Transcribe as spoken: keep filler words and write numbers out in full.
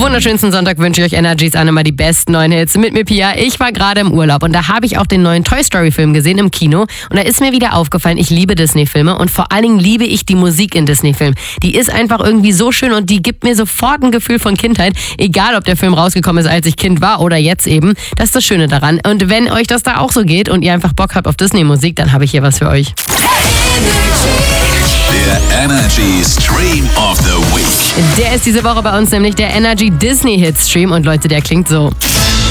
wunderschönsten Sonntag wünsche ich euch Energies an, immer die besten neuen Hits mit mir, Pia. Ich war gerade im Urlaub und da habe ich auch den neuen Toy Story Film gesehen im Kino und da ist mir wieder aufgefallen, ich liebe Disney-Filme und vor allen Dingen liebe ich die Musik in Disney-Filmen. Die ist einfach irgendwie so schön und die gibt mir sofort ein Gefühl von Kindheit, egal ob der Film rausgekommen ist, als ich Kind war oder jetzt eben. Das ist das Schöne daran. Und wenn euch das da auch so geht und ihr einfach Bock habt auf Disney-Musik, dann habe ich hier was für euch. Der Energy Stream of the Week. Der ist diese Woche bei uns nämlich der Energy Disney Hit Stream und Leute, der klingt so.